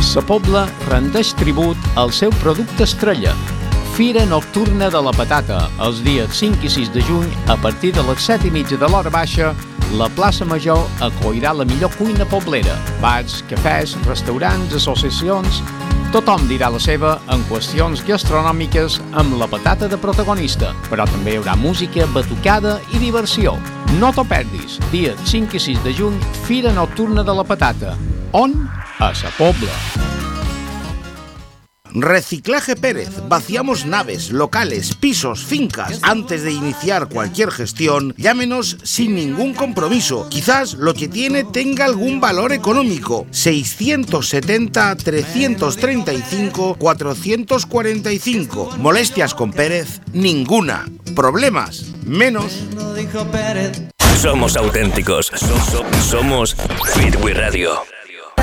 Sa Pobla rendeix tribut al seu producte estrella. Fira Nocturna de la Patata, els dies 5 i 6 de juny, a partir de les 7:30 de l'hora baixa, la plaça Major acollirà la millor cuina poblera. Bars, cafès, restaurants, associacions... Tothom dirà la seva en qüestions gastronòmiques amb la patata de protagonista, però també hi haurà música, batucada i diversió. No t'ho perdis, dia 5 i 6 de juny, Fira Nocturna de la Patata. On? A Sa Pobla. Reciclaje Pérez. Vaciamos naves, locales, pisos, fincas. Antes de iniciar cualquier gestión, llámenos sin ningún compromiso. Quizás lo que tiene tenga algún valor económico. 670-335-445. Molestias con Pérez, ninguna. Problemas, menos. Somos auténticos. Somos Fit We Radio.